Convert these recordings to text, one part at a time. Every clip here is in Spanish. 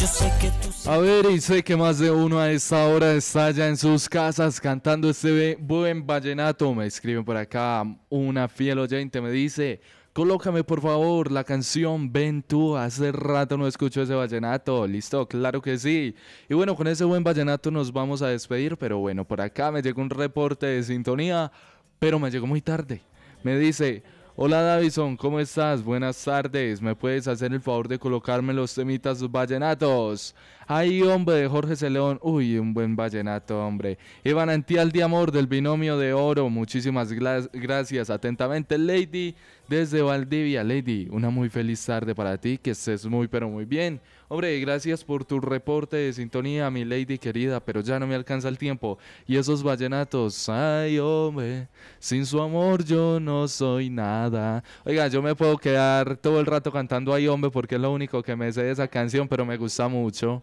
A ver, y sé que más de uno a esta hora está ya en sus casas cantando este buen vallenato. Me escriben por acá una fiel oyente, me dice: colócame por favor la canción Ven tú, hace rato no escucho ese vallenato. Listo, claro que sí. Y bueno, con ese buen vallenato nos vamos a despedir, pero bueno, por acá me llegó un reporte de sintonía, pero me llegó muy tarde. Me dice: hola Davison, ¿cómo estás? Buenas tardes. ¿Me puedes hacer el favor de colocarme los temitas vallenatos? Ay, hombre, de Jorge C. León. Uy, un buen vallenato, hombre. Y Manantial de Amor del Binomio de Oro. Muchísimas gracias. Atentamente, Lady, desde Valdivia. Lady, una muy feliz tarde para ti. Que estés muy, pero muy bien. Hombre, gracias por tu reporte de sintonía, mi Lady querida. Pero ya no me alcanza el tiempo. Y esos vallenatos. Ay, hombre, sin su amor yo no soy nada. Oiga, yo me puedo quedar todo el rato cantando Ay, hombre, porque es lo único que me sé de esa canción, pero me gusta mucho.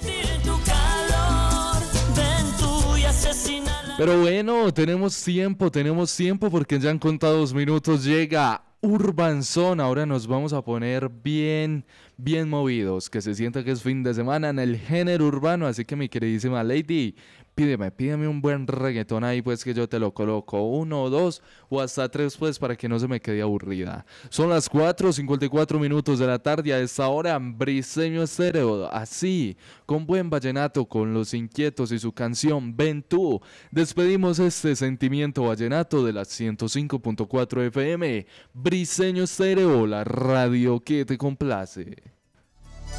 Pero bueno, tenemos tiempo porque ya han contado 2 minutos. Llega Urban Son. Ahora nos vamos a poner bien movidos, que se sienta que es fin de semana en el género urbano. Así que mi queridísima Lady, pídeme un buen reggaetón ahí, pues, que yo te lo coloco 1 o 2 o hasta 3, pues, para que no se me quede aburrida. Son las 4:54 minutos de la tarde. A esta hora, Briseño Estéreo, así, con buen vallenato, con Los Inquietos y su canción Ven tú. Despedimos este sentimiento vallenato de la 105.4 FM. Briseño Estéreo, la radio que te complace.